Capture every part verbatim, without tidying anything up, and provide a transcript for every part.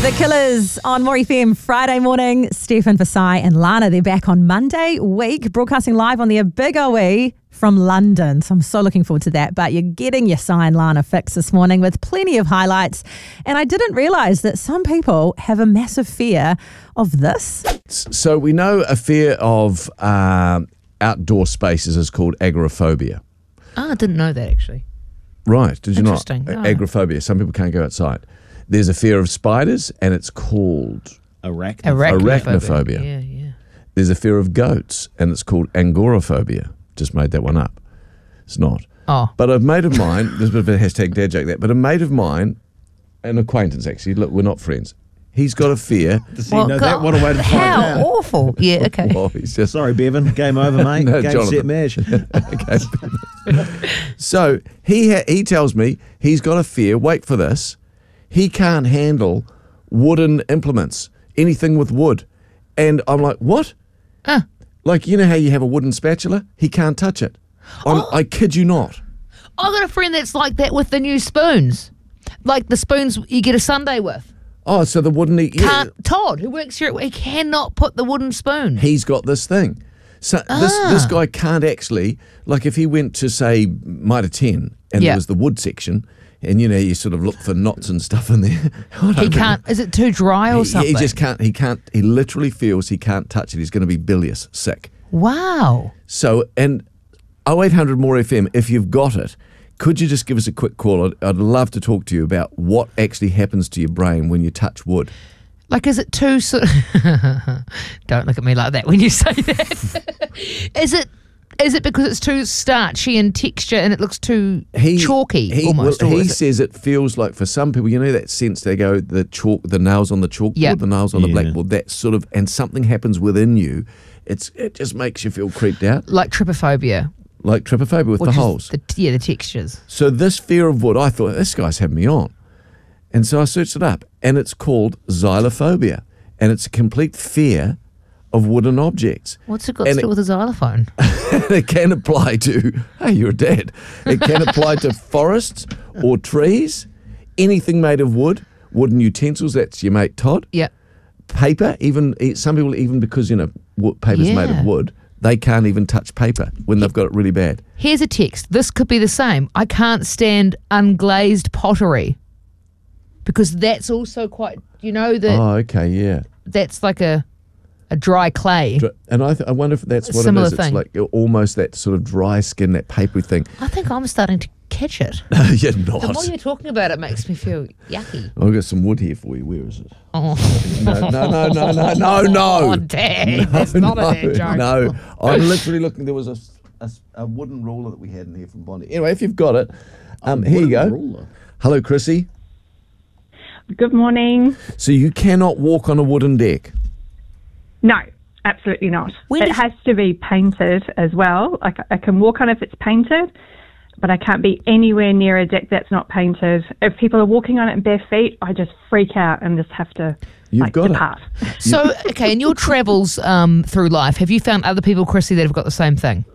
The Killers on More F M Friday morning. Stefan Versailles and Lana, they're back on Monday week, broadcasting live on their Big O E from London. So I'm so looking forward to that. But you're getting your Sign Lana fix this morning with plenty of highlights. And I didn't realise that some people have a massive fear of this. So we know a fear of um, outdoor spaces is called agoraphobia. Oh, I didn't know that actually. Right, did you not? Interesting. Oh. Agoraphobia. Some people can't go outside. There's a fear of spiders, and it's called Arachnophobia. arachnophobia. Yeah, yeah. There's a fear of goats, and it's called angoraphobia. Just made that one up. It's not. Oh. But a mate of mine, there's a bit of a hashtag dad joke there, but a mate of mine, an acquaintance actually, look, we're not friends. He's got a fear. Does he know that? What a way to find How out. awful. Yeah, okay. Oh, he's just Sorry, Bevan. Game over, mate. No, Game, Jonathan. set, mash. Okay. So he ha- he tells me he's got a fear. Wait for this. He can't handle wooden implements, anything with wood, and I'm like, what? Uh. Like, you know how you have a wooden spatula? He can't touch it. I'm, Oh. I kid you not. I've got a friend that's like that with the new spoons. Like the spoons you get a sundae with. Oh, so the wooden. Yeah, Can't, Todd, who works here, he cannot put the wooden spoon. he's got this thing. So this Ah. this guy can't actually, like, if he went to say Mitre ten and Yeah. there was the wood section, and you know you sort of look for knots and stuff in there. I don't He think- can't, is it too dry or He, something? he just can't. He can't. He literally feels he can't touch it. He's going to be bilious, sick. Wow. So, and oh eight hundred more F M, if you've got it, could you just give us a quick call? I'd, I'd love to talk to you about what actually happens to your brain when you touch wood. Like, is it too sort Don't look at me like that when you say that. is it is it because it's too starchy in texture and it looks too chalky he, almost? Well, or he is it- says it feels like for some people, you know that sense they go, the chalk, the nails on the chalkboard, Yep. the nails on the Yeah. blackboard, that sort of, and something happens within you. It's It just makes you feel creeped out, like trypophobia. like trypophobia with Which the is holes. The, yeah, the textures. So this fear of wood, I thought, this guy's having me on. And so I searched it up, and it's called xylophobia. And it's a complete fear of wooden objects. What's it got And to do it- with a xylophone? It can apply to, hey, you're a dad. It can apply to forests or trees, anything made of wood, wooden utensils, that's your mate Todd. Yeah. Paper, even some people, even because, you know, wo- paper's made Yeah. of wood, they can't even touch paper when they've got it really bad. Here's a text. This could be the same. I can't stand unglazed pottery because that's also quite, you know, that Oh, okay, yeah. that's like a a dry clay. Dr- And I, th- I wonder if that's what Similar it is. thing. It's like almost that sort of dry skin, that papery thing. I think I'm starting to catch it. You're The more not. you're talking about it, makes me feel yucky. I've got some wood here for you. Where is it? Oh, No, no, no, no, no, no, no. oh Dad, that's not no, a dad joke. No, I'm literally looking. There was a, a, a wooden ruler that we had in here from Bondi. Anyway, if you've got it, um, here you go. Ruler. Hello, Chrissy. Good morning. So you cannot walk on a wooden deck. No, absolutely not. When it did- has to be painted as well. Like I can walk on if it's painted, but I can't be anywhere near a deck that's not painted. If people are walking on it in bare feet, I just freak out and just have to You've like, got it. depart. So, okay, in your travels um, through life, have you found other people, Chrissy, that have got the same thing?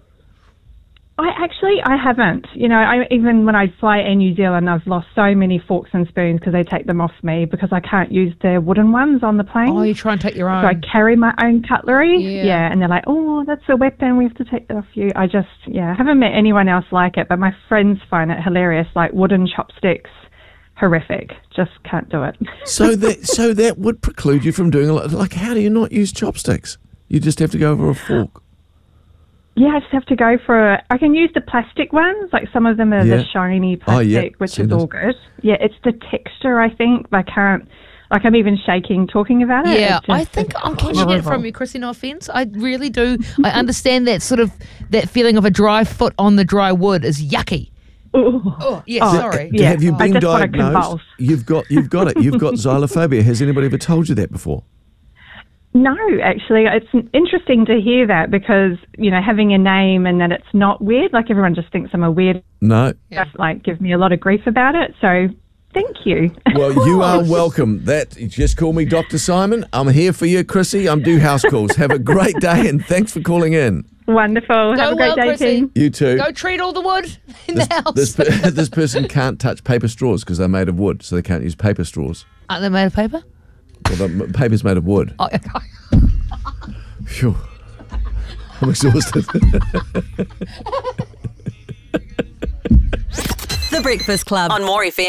I actually, I haven't. You know, I, even when I fly Air New Zealand, I've lost so many forks and spoons because they take them off me because I can't use the wooden ones on the plane. Oh, you try and take your own. So I carry my own cutlery. Yeah. And they're like, oh, that's a weapon. We have to take that off you. I just, yeah, I haven't met anyone else like it, but my friends find it hilarious, like wooden chopsticks. Horrific. Just can't do it. So that so that would preclude you from doing a lot. Like, how do you not use chopsticks? You just have to go over a fork. Yeah, I just have to go for a, I can use the plastic ones, like some of them are Yeah. the shiny Oh, plastic, yeah, which seen is all those. good. Yeah, it's the texture, I think. I can't, like I'm even shaking talking about it. Yeah, It's just- I think I'm catching it horrible. from you, Chrissy, no offence. I really do. I understand that sort of, that feeling of a dry foot on the dry wood is yucky. Ooh. Oh, yeah, Oh, sorry. yeah. Have you I been just wanna diagnosed? convulse. You've got you've got it. You've got xylophobia. Has anybody ever told you that before? No, actually, it's interesting to hear that because, you know, having a name and that it's not weird, like everyone just thinks I'm a weird, No. like give me a lot of grief about it. So thank you. Well, you are welcome. That just call me Doctor Simon. I'm here for you, Chrissy. I'm do house calls. Have a great day and thanks for calling in. Wonderful. Go Have a great well, day, Chrissy. team. You too. Go treat all the wood in This, the house. this, per- this person can't touch paper straws because they're made of wood, so they can't use paper straws. Aren't they made of paper? Well, the m- paper's made of wood. Oh, Phew. I'm exhausted. The Breakfast Club on More F M.